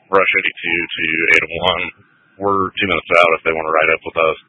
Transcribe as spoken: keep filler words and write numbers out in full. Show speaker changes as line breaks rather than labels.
Rush eighty-two to Ada one. We're two minutes out if they want to ride up with us.